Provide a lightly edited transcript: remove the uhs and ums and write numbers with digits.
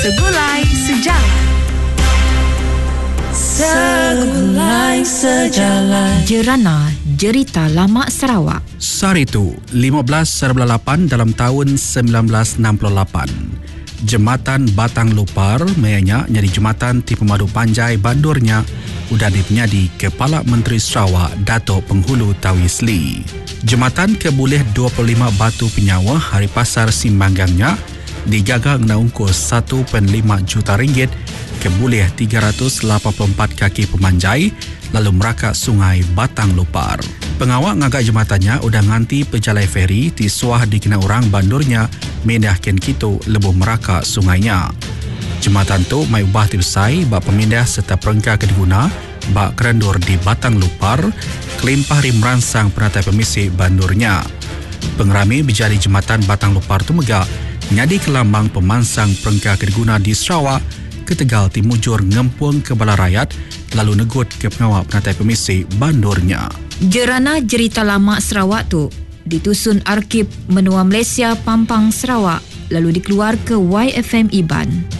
Segulai Sejarah. Segulai Sejarah. Jerana Jerita Lama Sarawak. Saritu 15/8 dalam tahun 1968. Jembatan Batang Lupar mayanya jadi jembatan di Pemadu Panjai Bandurnya udah dipenyadi Kepala Menteri Sarawak Datuk Penghulu Tawisli. Jembatan kebulih 25 batu penyawa hari pasar simbanggangnya digagang na ungkus 1.5 juta ringgit kebulih 384 kaki pemanjai lalu merakak sungai Batang Lupar. Pengawak ngagak jembatannya udah nganti pejalai feri di suah dikena orang bandurnya mindahkan kitu lebuh merakak sungainya. Jembatan tu mai ubah tibsai bak pemindah serta perengka kediguna bak kerendur di Batang Lupar kelimpah rim ransang penatai pemisi bandurnya. Pengerami berjadi jembatan Batang Lupar tu megak nyadi kelambang pemansang perengka kediguna di Sarawak ke Tegal Timujur ngempung ke Balarayat lalu negut ke pengawal penatai pemisi bandurnya. Jerana Jerita Lama Sarawak tu ditusun Arkib Menua Malaysia Pampang Sarawak lalu dikeluar ke YFM Iban.